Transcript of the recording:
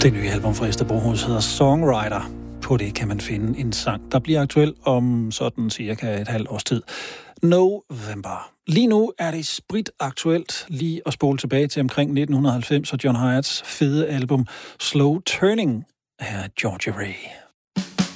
Det nye album fra Ester Brohus hedder Songwriter. På det kan man finde en sang, der bliver aktuel om sådan cirka et halvt års tid. November. Lige nu er det spritaktuelt lige at spole tilbage til omkring 1990 og John Hyatts fede album Slow Turning. Her er Georgia Ray.